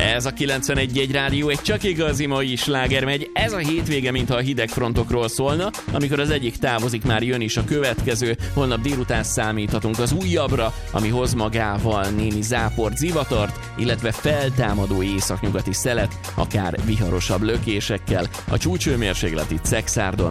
Ez a 91.1 Rádió, egy csak igazi mai sláger megy. Ez a hétvége, mintha a hidegfrontokról szólna, amikor az egyik távozik, már jön is a következő. Holnap délután számíthatunk az újabbra, ami hoz magával némi záport, zivatart, illetve feltámadó északnyugati szelet, akár viharosabb lökésekkel. A csúcshőmérséklet itt Szekszárdon